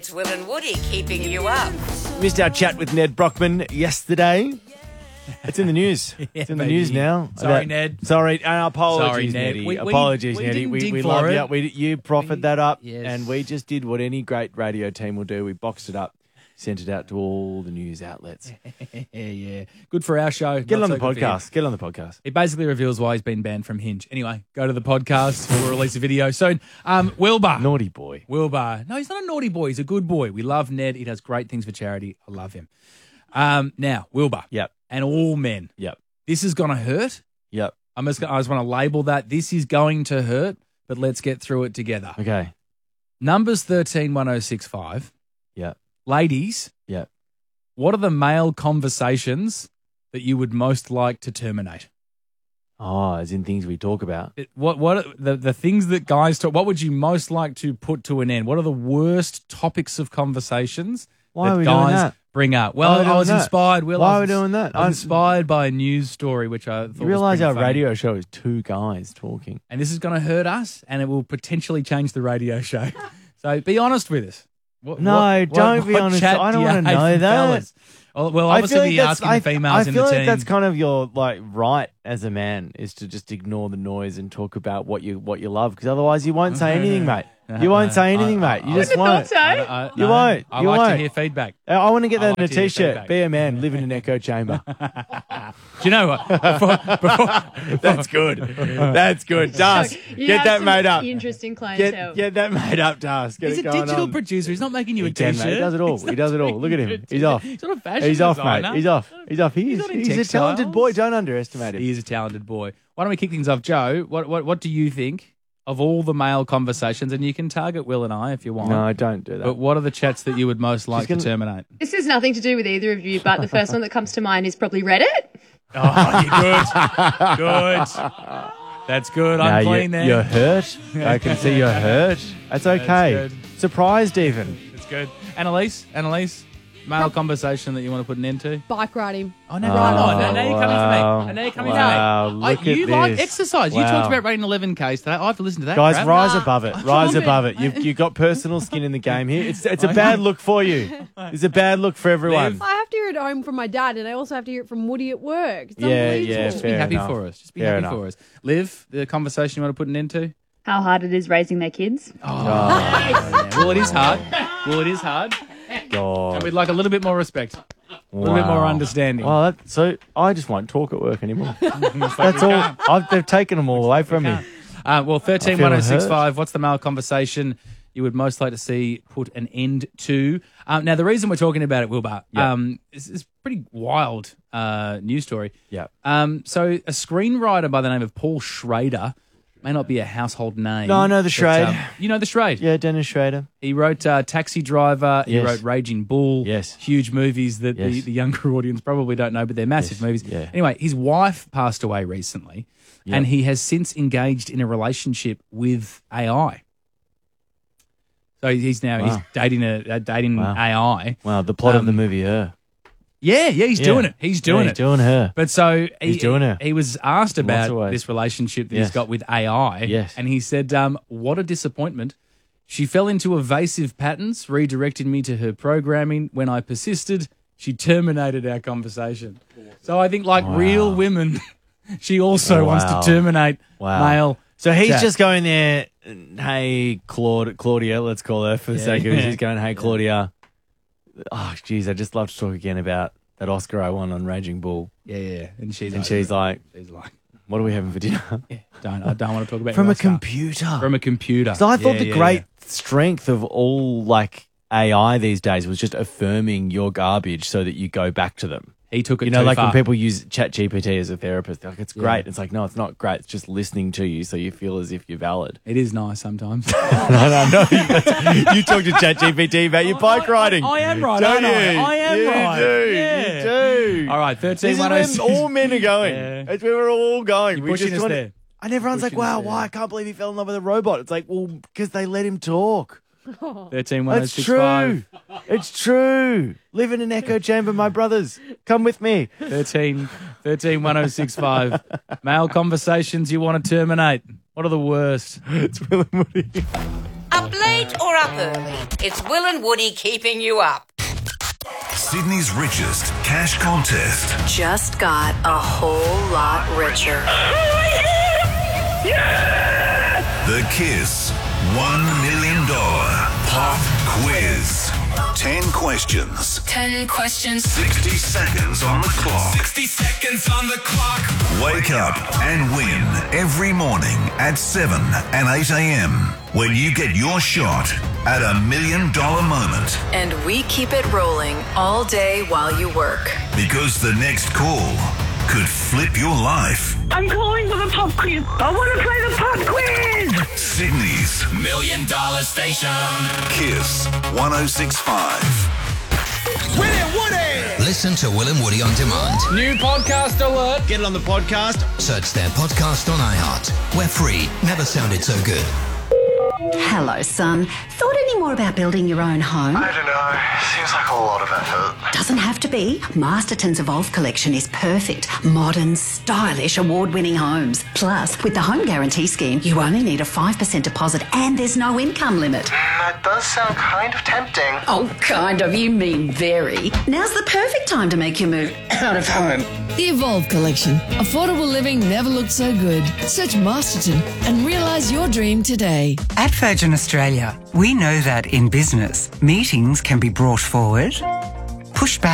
It's Will and Woody keeping you up. Missed our chat with Ned Brockman yesterday. It's in the news. It's in the news now. Sorry, Ned. Sorry, and apologies, Sorry, Ned. Neddy. Apologies, we Neddy. didn't We dig love for it. you. You proffered that up, yes. and we just did what any great radio team will do. We boxed it up, sent it out to all the news outlets. Yeah. Good for our show. Get it Not on the so good for him. podcast. Get it on the podcast. It basically reveals why he's been banned from Hinge. Anyway, go to the podcast. We'll release a video soon. Wilbur. Naughty boy. Wilbur. No, he's not a naughty boy. He's a good boy. We love Ned. He does great things for charity. I love him. Now, Wilbur. Yep. And all men. Yep. This is going to hurt. Yep. I just want to label that. This is going to hurt, but let's get through it together. Okay. Numbers 131065. Yep. Ladies, Yep. what are the male conversations that you would most like to terminate? Oh, as in things we talk about. What are the things that guys talk? What would you most like to put to an end? What are the worst topics of conversations Why that are we doing guys that? bring up? Why are we Well, I was doing that? inspired. Will, Why I are we was doing that? I was inspired by a news story which I thought You realise was our pretty funny. radio show is two guys talking. And this is going to hurt us, and it will potentially change the radio show. So be honest with us. No, don't be honest. chat I don't do you wanna hate know from that. fellas? Well, obviously be asking the females I in feel the like team. that's kind of your right as a man is to just ignore the noise and talk about what you love because otherwise you won't say anything, mate. You won't say anything, mate. You just won't. You won't. I You like won't. to hear feedback. I want to get I that like in a to hear t-shirt. feedback. Be a man, live in an echo chamber. Do you know what? That's good. That's good. Das, You get have that some made up. Interesting clientele. Get that made up, Das. Get He's it a going digital on. producer. He's not making you He a can, t-shirt. mate. He does it all. He does it all. Look at him. He's off. He's not a fashion He's off, designer. mate. He's off. He's off. He's not in a talented textiles. boy. Don't underestimate him. He is a talented boy. Why don't we kick things off, Joe? What do you think of all the male conversations? And you can target Will and I if you want. No, don't do that. But what are the chats that you would most like to terminate? This has nothing to do with either of you, but the first one that comes to mind is probably Reddit. Oh, you're good. Good. That's good. I'm clean there. You're hurt. I can see you're hurt. That's okay. good. Surprised even. That's good. Annalise, male conversation that you want to put an end to? Bike riding. Oh, no, right. Oh, now you're coming for me. wow. Now you're coming Wow, for me. look You at like this. exercise. You Wow. talked about running 11Ks today. I have to listen to that. Guys, crap. rise above it. Rise trying. above it. You've got personal skin in the game here. It's a bad look for you. It's a bad look for everyone. I have to hear it at home from my dad, and I also have to hear it from Woody at work. It's Yeah, unbelievable. yeah, Just be fair happy enough. for us. Just be Fair happy enough. for us. Liv, the conversation you want to put an end to? How hard it is raising their kids. Well, it is hard. God. And we'd like a little bit more respect. A little bit more Wow. understanding. Well, so I just won't talk at work anymore. That's all. They've taken them all away from me. Well, 131065, what's the male conversation you would most like to see put an end to? Now, the reason we're talking about it, Wilbur, is a pretty wild news story. Yeah. So a screenwriter by the name of Paul Schrader, may not be a household name. No, I know the but, Schrade. you know the Schrade? Yeah, Dennis Schrader. He wrote Taxi Driver. He Yes. wrote Raging Bull. Yes. Huge movies that Yes. the younger audience probably don't know, but they're massive Yes. movies. Yeah. Anyway, his wife passed away recently, Yep. and he has since engaged in a relationship with AI. So he's dating Wow. AI. Wow, the plot of the movie Her. Yeah, he's doing it. He's doing it. Doing Her. But so He's doing it. He was asked of about ways. this relationship that Yes. he's got with AI. Yes. And he said, what a disappointment. She fell into evasive patterns, redirecting me to her programming. When I persisted, she terminated our conversation. So I think, like real women, she also wants to Wow. terminate male. So he's chat. just going there, hey, Claudia, let's call her for the sake of it. He's going, hey, Claudia. Oh, geez, I'd just love to talk again about that Oscar I won on Raging Bull. Yeah. And she's like, she's like, what are we having for dinner? I don't want to talk about From your a Oscar. computer. From a computer. So I thought Yeah, the yeah, great yeah. strength of all like AI these days was just affirming your garbage so that you go back to them. He took it You know, too like far. when people use ChatGPT as a therapist, they're like, it's great. It's like, no, it's not great. It's just listening to you so you feel as if you're valid. It is nice sometimes. No. You talk to ChatGPT about your bike riding. I am right, Don't aren't I? you? I am You right. do. Yeah. You do. All right, This is where 13-106. all men are going. Yeah. It's where we're all going. You're We pushing just us want- there. And everyone's like, Pushing us wow, there. why? I can't believe he fell in love with a robot. It's like, well, because they let him talk. 13-106-5. It's true. It's true. Live in an echo chamber, my brothers. Come with me. 13-1065. Male conversations you want to terminate. What are the worst? It's Will and Woody. Up late or up early, it's Will and Woody keeping you up. Sydney's richest cash contest. Just got a whole lot richer. The Kiss $1 million pop quiz. 10 questions. 10 questions. 60 seconds on the clock. 60 seconds on the clock. Wake up and win every morning at 7 and 8 a.m. when you get your shot at $1 million moment. And we keep it rolling all day while you work. Because the next call could flip your life. I'm calling for the pop quiz. I want to play the pop quiz. Sydney's $1 million station. Kiss 106.5. Will and Woody. Listen to Will and Woody on demand. New podcast alert. Get it on the podcast. Search their podcast on iHeart. We're free. Never sounded so good. Hello, son. Thought any more about building your own home? I don't know. Seems like a lot of effort. Doesn't have to be. Masterton's Evolve collection is perfect. Modern, stylish, award-winning homes. Plus, with the Home Guarantee Scheme, you only need a 5% deposit and there's no income limit. That does sound kind of tempting. Oh, kind of. You mean very. Now's the perfect time to make your move out of home. The Evolve collection. Affordable living never looked so good. Search Masterton and realise your dream today. At Virgin Australia, we know that in business, meetings can be brought forward, pushed back,